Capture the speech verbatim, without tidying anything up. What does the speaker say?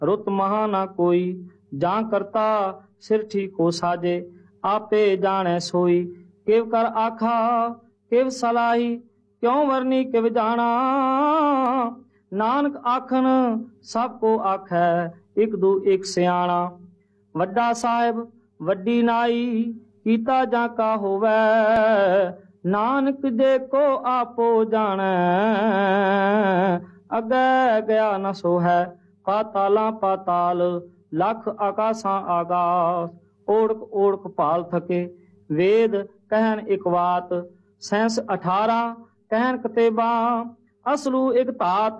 रुत महा ना कोई। जा करता सिर ठीक हो साजे, आपे जाने सोई। किव कर आखा किव सलाही, क्यों वरनी किव जाना। नानक आखन सब को आखै, एक दू एक सियाणा। वड्डा साहिब वड्डी नाई, कीता जा का होवै। नानक जे को आपो जानै, अगे गया न सो है। पाताला पाताल लख आकाशां आकाश, ओढ़क ओढ़क पाल थके। वेद कहन एक बात, सैंस अठारह कहन कतेबा। असलू एक तात